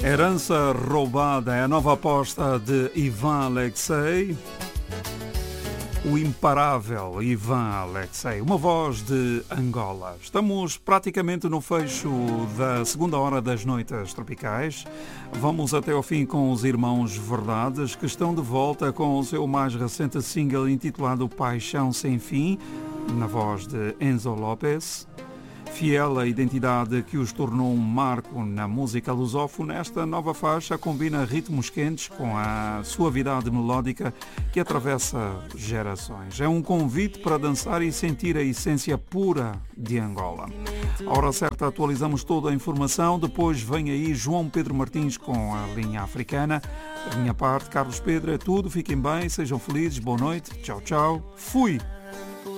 Herança Roubada é a nova aposta de Ivan Alexei. O imparável Ivan Alexei, uma voz de Angola. Estamos praticamente no fecho da segunda hora das Noites Tropicais. Vamos até ao fim com os Irmãos Verdades, que estão de volta com o seu mais recente single intitulado Paixão Sem Fim, na voz de Enzo Lopes. Fiel à identidade que os tornou um marco na música lusófona, esta nova faixa combina ritmos quentes com a suavidade melódica que atravessa gerações. É um convite para dançar e sentir a essência pura de Angola. À hora certa atualizamos toda a informação, depois vem aí João Pedro Martins com a linha africana. Da minha parte, Carlos Pedro, é tudo. Fiquem bem, sejam felizes, boa noite, tchau, tchau, fui!